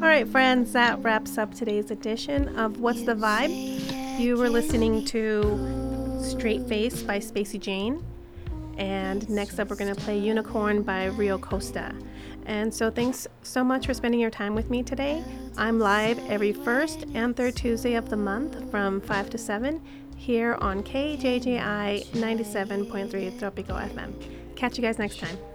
All right, friends, that wraps up today's edition of What's the Vibe? You were listening to Straight Face by Spacey Jane. And next up, we're going to play Unicorn by Rio Costa. And so thanks so much for spending your time with me today. I'm live every first and third Tuesday of the month from 5 to 7 here on KJJI 97.3 Tropico FM. Catch you guys next time.